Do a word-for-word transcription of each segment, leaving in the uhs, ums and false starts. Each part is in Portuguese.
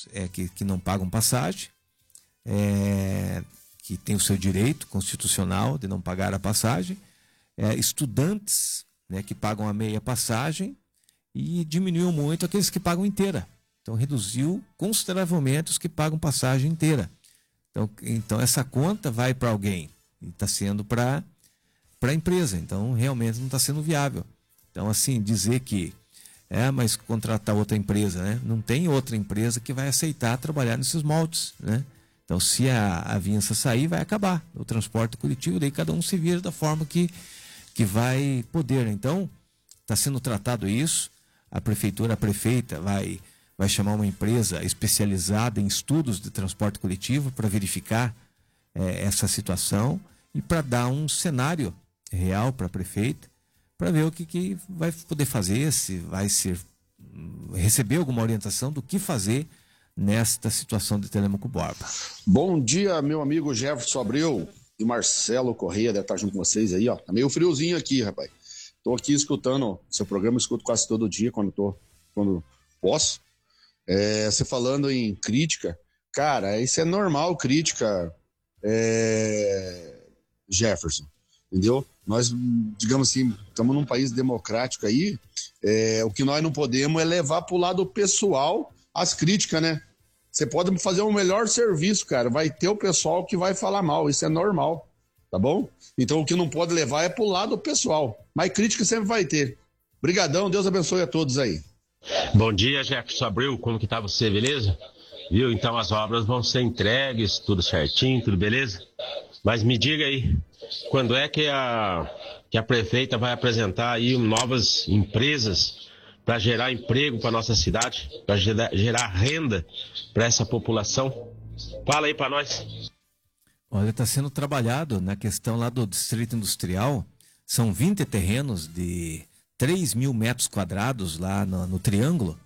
é, que, que não pagam passagem, é, que tem o seu direito constitucional de não pagar a passagem, é, estudantes, né, que pagam a meia passagem, e diminuiu muito aqueles que pagam inteira. Então reduziu consideravelmente os que pagam passagem inteira. Então, então essa conta vai para alguém e está sendo para para a empresa. Então realmente não está sendo viável. Então assim, dizer que é, mas contratar outra empresa, né? Não tem outra empresa que vai aceitar trabalhar nesses moldes, né? Então se a, a Vinça sair, vai acabar o transporte coletivo, daí cada um se vira da forma que, que vai poder. Então está sendo tratado isso. A prefeitura, a prefeita vai, vai chamar uma empresa especializada em estudos de transporte coletivo para verificar é, essa situação e para dar um cenário real para a prefeita, para ver o que, que vai poder fazer, se vai ser, receber alguma orientação do que fazer nesta situação de Telêmaco Borba. Bom dia, meu amigo Jefferson Abreu e Marcelo Correia, deve estar junto com vocês aí, ó. Tá meio friozinho aqui, rapaz. Tô aqui escutando seu programa, escuto quase todo dia quando tô, quando posso. É, você falando em crítica, cara, isso é normal, crítica, é, Jefferson, entendeu? Nós, digamos assim, estamos num país democrático aí, é, o que nós não podemos é levar pro lado pessoal as críticas, né? Você pode fazer um melhor serviço, cara, vai ter o pessoal que vai falar mal, isso é normal, tá bom? Então o que não pode levar é pro lado pessoal, mas crítica sempre vai ter. Brigadão, Deus abençoe a todos aí. Bom dia, Jefferson Abreu, como que tá você, beleza? Viu, então as obras vão ser entregues, tudo certinho, tudo beleza? Mas me diga aí, quando é que a, que a prefeita vai apresentar aí novas empresas para gerar emprego para nossa cidade, para gerar, gerar renda para essa população? Fala aí para nós. Olha, está sendo trabalhado na questão lá do Distrito Industrial, são vinte terrenos de três mil metros quadrados lá no, no Triângulo,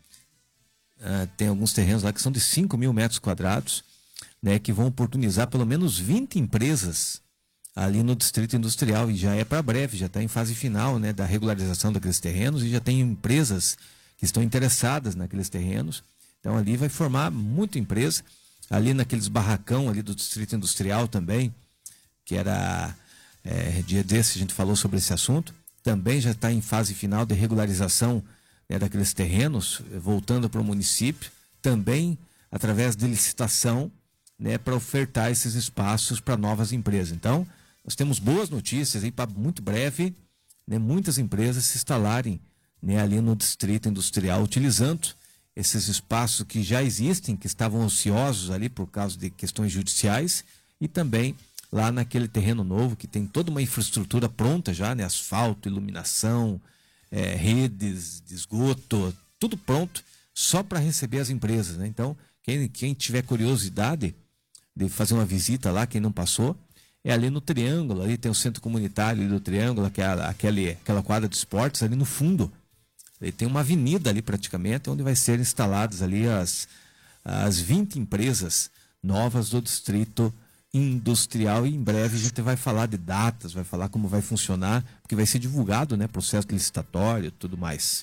uh, tem alguns terrenos lá que são de cinco mil metros quadrados, né, que vão oportunizar pelo menos vinte empresas ali no Distrito Industrial, e já é para breve, já está em fase final, né, da regularização daqueles terrenos, e já tem empresas que estão interessadas naqueles terrenos, então ali vai formar muita empresa. Ali naqueles barracão ali do Distrito Industrial também, que era, é, dia desse a gente falou sobre esse assunto, também já está em fase final de regularização, né, daqueles terrenos, voltando para o município, também através de licitação, né, para ofertar esses espaços para novas empresas. Então, nós temos boas notícias aí para muito breve, né, muitas empresas se instalarem, né, ali no Distrito Industrial, utilizando esses espaços que já existem, que estavam ociosos ali por causa de questões judiciais, e também lá naquele terreno novo que tem toda uma infraestrutura pronta já, né? Asfalto, iluminação, é, redes de esgoto, tudo pronto só para receber as empresas, né? Então, quem, quem tiver curiosidade de fazer uma visita lá, quem não passou, é ali no Triângulo, ali tem o centro comunitário ali do Triângulo, que é aquele, aquela quadra de esportes ali no fundo. Ele tem uma avenida ali praticamente, onde vai ser instaladas ali as, as vinte empresas novas do Distrito Industrial, e em breve a gente vai falar de datas, vai falar como vai funcionar, porque vai ser divulgado, né, processo licitatório e tudo mais.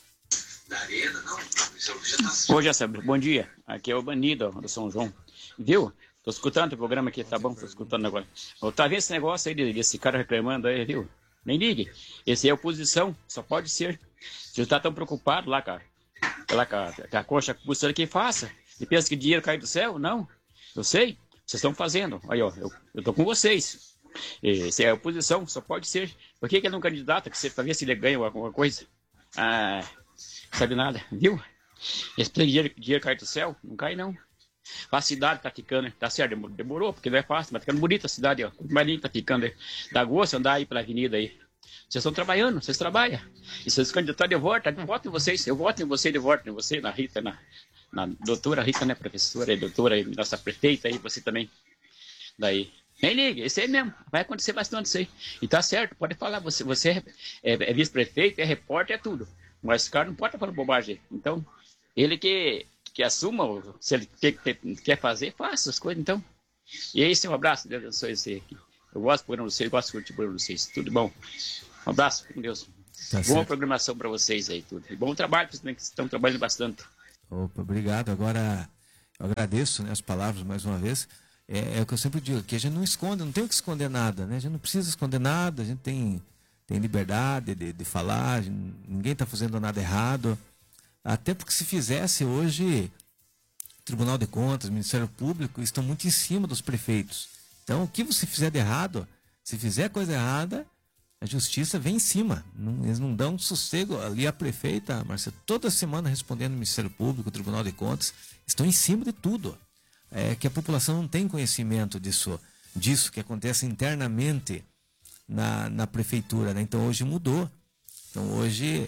Ô, Jacé, bom dia, aqui é o Banido do São João, viu? Tô escutando o programa aqui, tá bom? Tô escutando agora. Tá vendo esse negócio aí desse cara reclamando aí, viu? Nem ligue, esse é a oposição, só pode ser. Se você tá tão preocupado lá, cara, lá, cara, que a coxa costura que faça, e pensa que dinheiro cai do céu? Não, eu sei, vocês estão fazendo. Aí, ó, eu, eu tô com vocês. E, se é a oposição, só pode ser. Por que que ele não candidata, que você, pra ver se ele ganha alguma coisa? Ah, sabe nada, viu? Esse dinheiro, dinheiro cai do céu? Não cai, não. A cidade tá ficando, tá certo, demorou, porque não é fácil, mas tá ficando bonita a cidade, ó. Quanto mais linda tá ficando, dá gosto andar aí pela avenida aí. Vocês estão trabalhando, vocês trabalham. E vocês candidatos de volta, eu voto em vocês, eu voto em você de volta, em você, na Rita, na, na doutora Rita, né, professora e doutora, nossa prefeita aí, você também. Daí, nem liga, esse aí mesmo, vai acontecer bastante isso aí. E tá certo, pode falar, você, você é, é, é vice-prefeito, é repórter, é tudo. Mas o cara não pode estar falando bobagem. Então, ele que, que assuma, se ele quer, quer fazer, faça as coisas, então. E é isso, um abraço, Deus abençoe você aqui. Eu gosto do programa de vocês, gosto de curtir o programa de vocês, tudo bom. Um abraço, com Deus. Tá Boa certo. Programação para vocês aí, tudo. E bom trabalho, porque vocês estão trabalhando bastante. Opa, obrigado. Agora, eu agradeço, né, as palavras mais uma vez. É, é o que eu sempre digo, que a gente não esconde, não tem o que esconder nada, né? A gente não precisa esconder nada, a gente tem, tem liberdade de, de falar, gente, ninguém está fazendo nada errado. Até porque se fizesse hoje, Tribunal de Contas, Ministério Público estão muito em cima dos prefeitos. Então, o que você fizer de errado, se fizer coisa errada, a justiça vem em cima. Não, eles não dão sossego. Ali a prefeita, Marcelo, toda semana respondendo ao Ministério Público, Tribunal de Contas, estão em cima de tudo. É que a população não tem conhecimento disso, disso que acontece internamente na, na prefeitura, né? Então hoje mudou. Então hoje,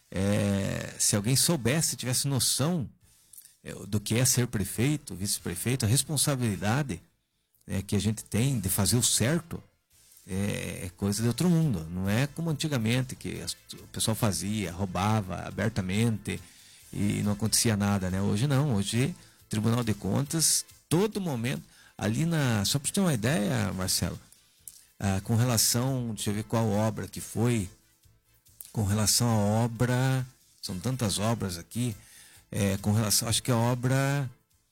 é, se alguém soubesse, tivesse noção é, do que é ser prefeito, vice-prefeito, a responsabilidade é, que a gente tem de fazer o certo é, é coisa de outro mundo. Não é como antigamente, que as, o pessoal fazia, roubava abertamente e não acontecia nada, né? Hoje não, hoje Tribunal de Contas, todo momento, ali na... Só para você ter uma ideia, Marcelo, ah, com relação, deixa eu ver qual obra que foi, com relação à obra, são tantas obras aqui, é, com relação, acho que a obra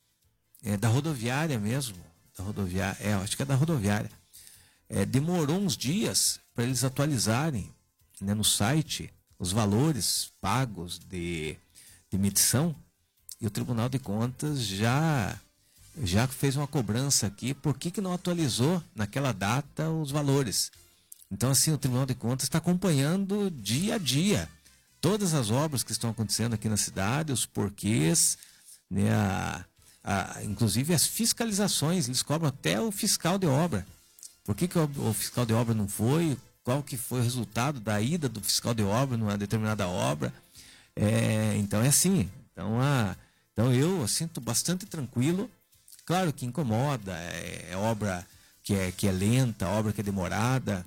é da rodoviária mesmo, da rodoviária, é, acho que é da rodoviária, é, demorou uns dias para eles atualizarem, né, no site os valores pagos de, de medição. E o Tribunal de Contas já, já fez uma cobrança aqui. Por que que não atualizou naquela data os valores? Então, assim, o Tribunal de Contas está acompanhando dia a dia todas as obras que estão acontecendo aqui na cidade, os porquês, né, a, a, inclusive as fiscalizações. Eles cobram até o fiscal de obra. Por que que o, o fiscal de obra não foi? Qual que foi o resultado da ida do fiscal de obra numa determinada obra? É, então, é assim. Então, a... Então eu sinto bastante tranquilo. Claro que incomoda, é, é obra que é, que é lenta, obra que é demorada,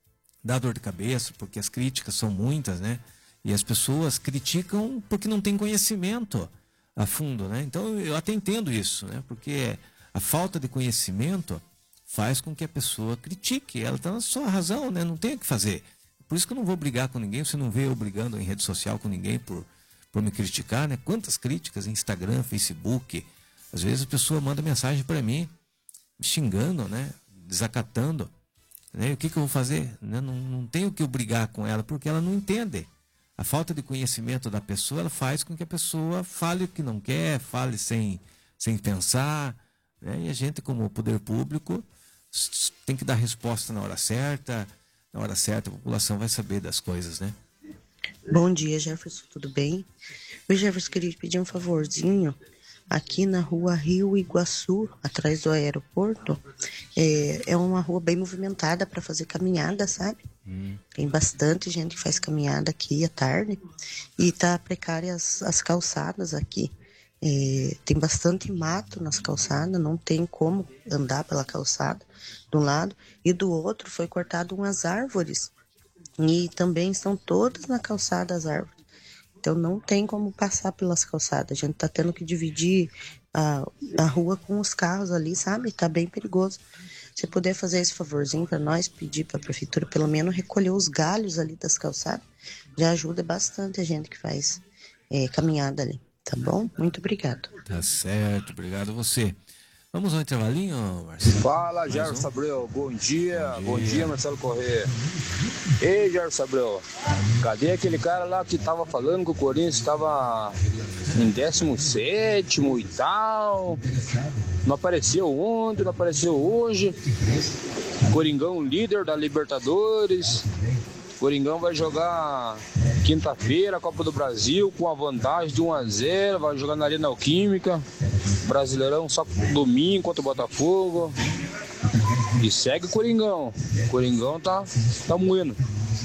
dá dor de cabeça, porque as críticas são muitas, né? E as pessoas criticam porque não tem conhecimento a fundo, né? Então eu até entendo isso, né? Porque a falta de conhecimento faz com que a pessoa critique. Ela está na sua razão, né? Não tem o que fazer. Por isso que eu não vou brigar com ninguém. Você não vê eu brigando em rede social com ninguém por... por me criticar, né? Quantas críticas em Instagram, Facebook. Às vezes a pessoa manda mensagem para mim, me xingando, né? Desacatando. Né? E o que que eu vou fazer? Né? Não, não tenho que eu brigar com ela, porque ela não entende. A falta de conhecimento da pessoa, ela faz com que a pessoa fale o que não quer, fale sem, sem pensar. Né? E a gente, como poder público, tem que dar resposta na hora certa. Na hora certa, a população vai saber das coisas, né? Bom dia, Jefferson, tudo bem? Eu, Jefferson, queria te pedir um favorzinho. Aqui na rua Rio Iguaçu, atrás do aeroporto, é, é uma rua bem movimentada para fazer caminhada, sabe? Hum. Tem bastante gente que faz caminhada aqui à tarde e tá precária as, as calçadas aqui. É, tem bastante mato nas calçadas, não tem como andar pela calçada de um lado, e do outro foi cortado umas árvores. E também estão todas na calçada as árvores. Então não tem como passar pelas calçadas. A gente tá tendo que dividir a, a rua com os carros ali, sabe? Tá bem perigoso. Se puder fazer esse favorzinho para nós, pedir para a prefeitura pelo menos recolher os galhos ali das calçadas, já ajuda bastante a gente que faz é, caminhada ali. Tá bom? Muito obrigado. Tá certo, obrigado a você. Vamos ao intervalinho, Marcelo? Fala, Gerson Abreu. Bom dia. Bom dia, Bom dia Marcelo Corrêa. Ei, Gerson Abreu. Cadê aquele cara lá que tava falando que o Corinthians estava em décimo sétimo e tal? Não apareceu ontem, não apareceu hoje. Coringão líder da Libertadores. Coringão vai jogar quinta-feira a Copa do Brasil com a vantagem de um a zero, vai jogar na Arena Neoquímica. Brasileirão só domingo contra o Botafogo. E segue o Coringão. O Coringão tá, tá moendo.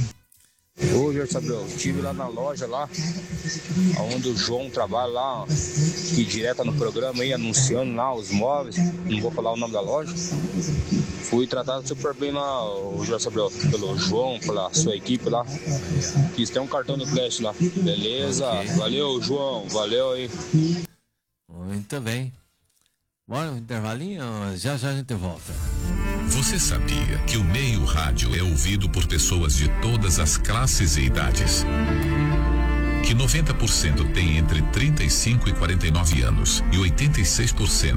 Ô, Gerson Abreu, estive lá na loja lá, onde o João trabalha lá, que direto no programa aí, anunciando lá os móveis, não vou falar o nome da loja. Fui tratado super bem lá, o Gerson Abreu, pelo João, pela sua equipe lá. Quis ter um cartão de flash lá. Beleza? Okay. Valeu, João, valeu aí. Muito bem. Bora um intervalinho, já já a gente volta. Você sabia que o meio rádio é ouvido por pessoas de todas as classes e idades? que noventa por cento tem entre trinta e cinco e quarenta e nove anos e oitenta e seis por cento